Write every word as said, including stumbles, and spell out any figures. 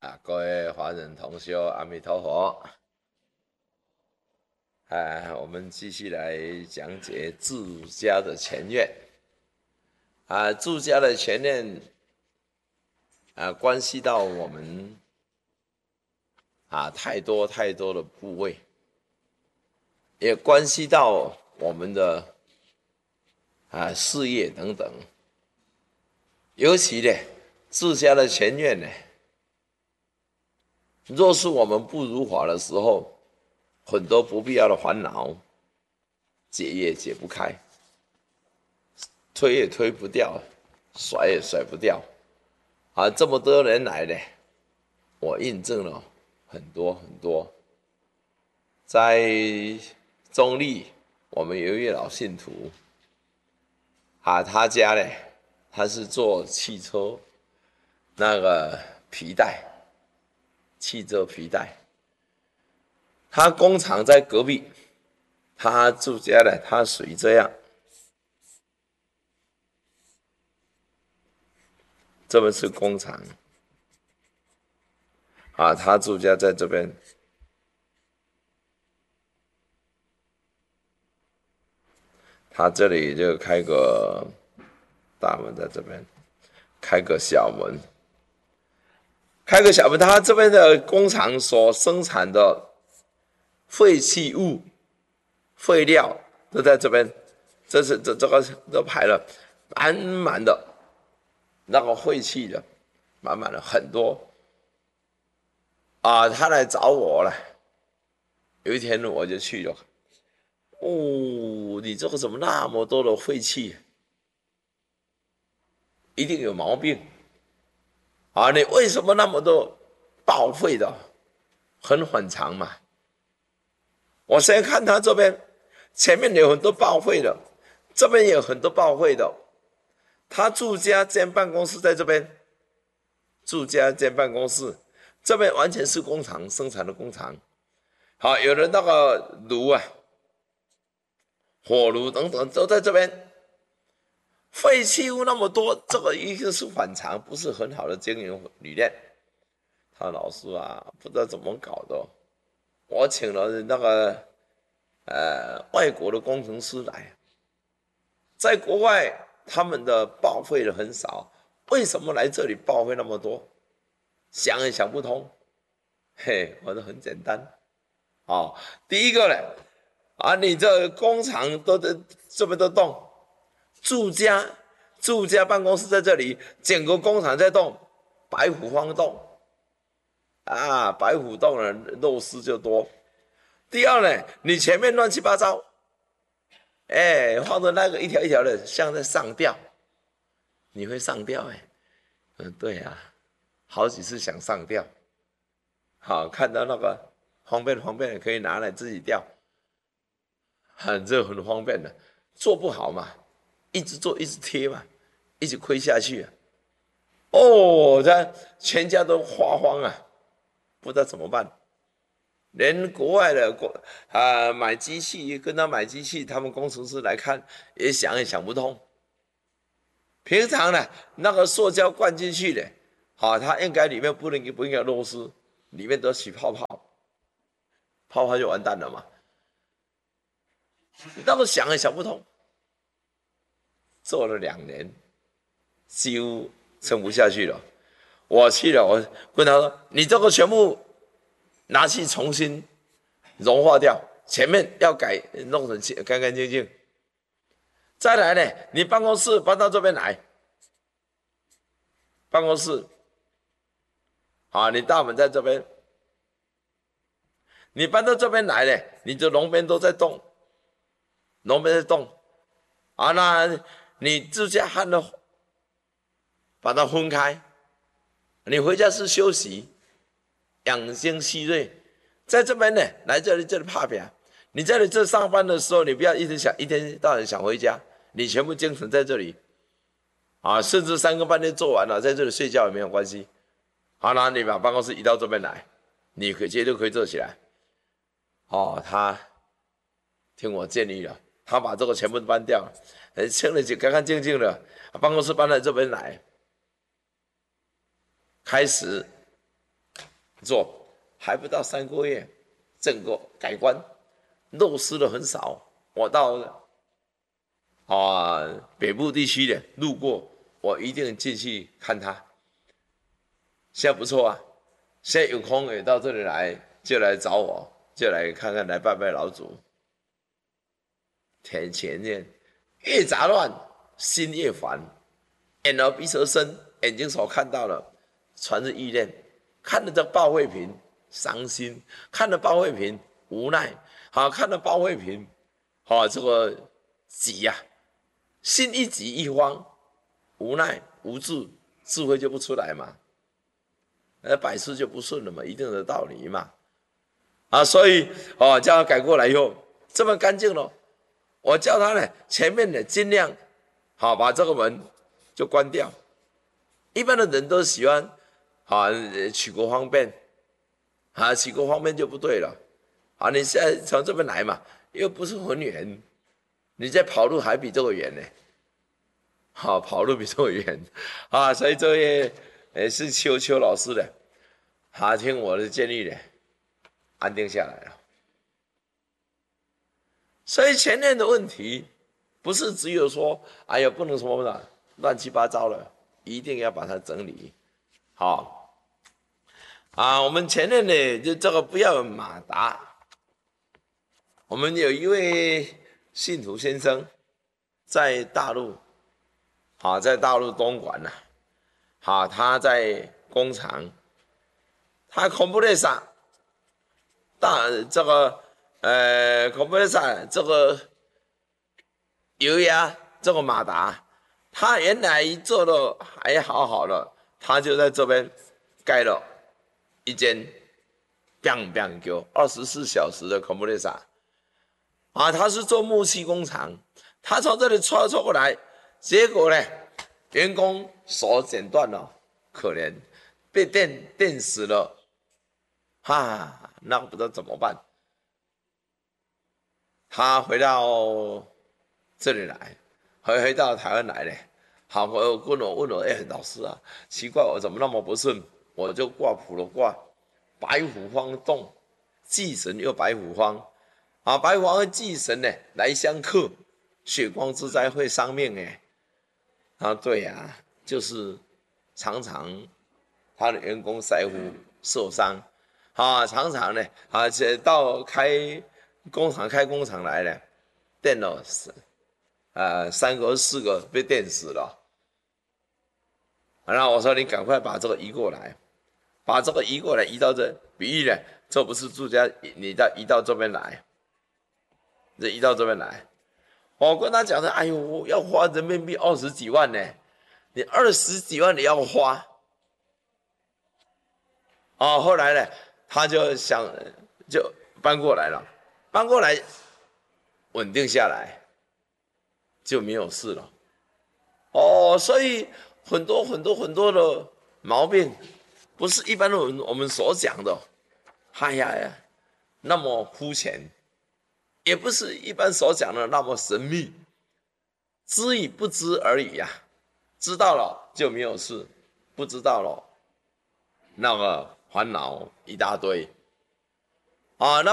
啊，各位华人同修，阿弥陀佛！啊，我们继续来讲解住家的前愿。啊，住家的前愿啊，关系到我们啊太多太多的部位，也关系到我们的啊事业等等。尤其呢，住家的前愿呢，若是我们不如法的时候，很多不必要的烦恼，解也解不开，推也推不掉，甩也甩不掉。啊，这么多年来呢，我印证了很多很多。在中立，我们有一位老信徒，啊，他家呢，他是做汽车那个皮带，汽车皮带。他工厂在隔壁，他住家呢，他属于这样。这边是工厂，啊，他住家在这边。他这里就开个大门在这边，开个小门，开个小门。他这边的工厂所生产的废弃物、废料都在这边，这是这这个都排了满满的，那个废弃的满满的很多啊。他来找我了，有一天我就去了。哦，你这个怎么那么多的废气？一定有毛病啊！你为什么那么多报废的？很反常嘛。我先看他这边，前面有很多报废的，这边也有很多报废的。他住家兼办公室在这边，住家兼办公室，这边完全是工厂生产的工厂。好，有的那个炉啊。火炉等等都在这边，废弃物那么多，这个一定是反常，不是很好的经营理念。他老师啊，不知道怎么搞的，我请了那个呃外国的工程师来，在国外他们的报废的很少，为什么来这里报废那么多？想也想不通。嘿，我说很简单，哦，第一个呢。啊，你这工厂都在这边都动，住家住家办公室在这里，整个工厂在动，白虎方动，啊，白虎动了，肉丝就多。第二呢，你前面乱七八糟，哎，放的那个一条一条的，像在上吊，你会上吊哎？嗯，对啊，好几次想上吊，好看到那个方便方便的，可以拿来自己吊。很这很方便的，做不好嘛，一直做一直贴嘛，一直亏下去啊。哦，这全家都花荒啊，不知道怎么办。连国外的国啊买机器跟他买机器，他们工程师来看也想也想不通。平常呢，那个塑胶灌进去的，好，它应该里面不能不应该螺丝，里面都起泡泡，泡泡就完蛋了嘛。那个想也想不通，做了两年，几乎撑不下去了。我去了，我跟他说：“你这个全部拿去重新融化掉，前面要改，弄成干干净净。再来呢，你办公室搬到这边来，办公室，好，你大门在这边，你搬到这边来呢，你的龙边都在动。”龙边在动，啊，那你住家汉的，把它分开。你回家是休息，养精蓄锐。在这边呢，来这里这里怕表。你在你这上班的时候，你不要一直想一天到晚想回家，你全部精神在这里，啊，甚至三更半夜做完了，在这里睡觉也没有关系。好，那你把办公室移到这边来，你可绝对可以做起来。哦，他听我建议了。他把这个全部搬掉，清了就干干净净的，办公室搬到这边来，开始做，还不到三个月，整个改观，漏失的很少。我到啊北部地区的路过，我一定进去看它。现在不错啊，现在有空也到这里来，就来找我，就来看看，来拜拜老祖。天前面越杂乱，心越烦，眼耳鼻舌身，眼睛所看到的全是意念，看了这报废品伤心，看了报废品无奈，好看了报废品，好这个急呀、啊，心一急一慌，无奈无助，智慧就不出来嘛，那百事就不顺了嘛，一定的道理嘛，啊，所以哦，叫他改过来以后这么干净了。我叫他呢，前面呢尽量好把这个门就关掉。一般的人都喜欢啊取个方便，啊取个方便就不对了。啊，你现在从这边来嘛，又不是很远，你再跑路还比这个远呢。好、啊，跑路比这个远啊，所以这位也是秋秋老师的，他、啊、听我的建议的，安定下来了。所以前面的问题，不是只有说，哎呀，不能什么的乱七八糟的，一定要把它整理好。啊，我们前面呢，就这个不要马达。我们有一位信徒先生，在大陆，啊，在大陆东莞呐，啊，他在工厂，他恐怖的上，大这个。呃，恐怖的上这个油压这个马达，他原来做的还好好的，他就在这边盖了一间 biang biang 叫二十四小时的恐怖的上啊，他是做木器工厂，他从这里穿穿过来，结果呢，员工手剪断了，可怜被电电死了，哈，那不知道怎么办。他回到这里来，回回到台湾来嘞。好，我问我问我，哎、欸，老师啊，奇怪，我怎么那么不顺？我就挂卜了卦，白虎方动，忌神又白虎方，啊，白虎方和忌神呢来相克，血光之灾会伤命哎。啊，对呀、啊，就是常常他的员工腮胡受伤，啊，常常呢，而且到开。工厂开工厂来了，电了呃三个四个被电死了。然后我说你赶快把这个移过来，把这个移过来移到这，比喻呢，这不是住家，你到移到这边来，这移到这边来。我跟他讲的，哎呦，要花人民币二十几万呢，你二十几万你要花。哦，后来呢，他就想就搬过来了。搬过来，稳定下来，就没有事了。哦，所以很多很多很多的毛病，不是一般的我们所讲的，哎呀呀，那么肤浅，也不是一般所讲的那么神秘，知与不知而已呀、啊。知道了就没有事，不知道了，那个烦恼一大堆啊。那